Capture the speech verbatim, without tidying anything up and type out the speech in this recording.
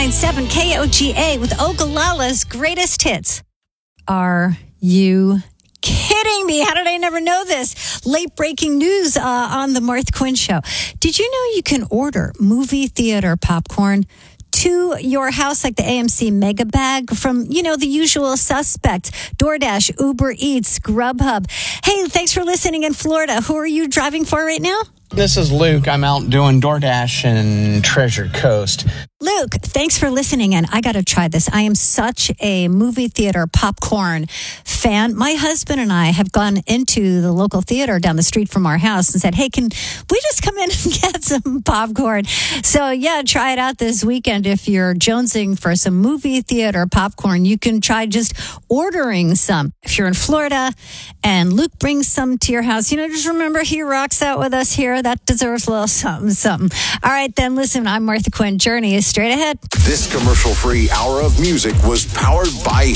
point seven K O G A with Ogallala's greatest hits. Are you kidding me? How did I never know this? Late breaking news uh, on the Martha Quinn Show. Did you know you can order movie theater popcorn to your house, like the A M C Mega Bag from, you know, the usual suspects, DoorDash, Uber Eats, Grubhub. Hey, thanks for listening in Florida. Who are you driving for right now? This is Luke. I'm out doing DoorDash in Treasure Coast. Luke, thanks for listening, and I got to try this. I am such a movie theater popcorn fan. My husband and I have gone into the local theater down the street from our house and said, hey, can we just come in and get some popcorn? So, yeah, try it out this weekend. If you're jonesing for some movie theater popcorn, you can try just ordering some. If you're in Florida and Luke brings some to your house, you know, just remember he rocks out with us here. That deserves a little something, something. All right, then, listen, I'm Martha Quinn. Journey is straight ahead. This commercial-free hour of music was powered by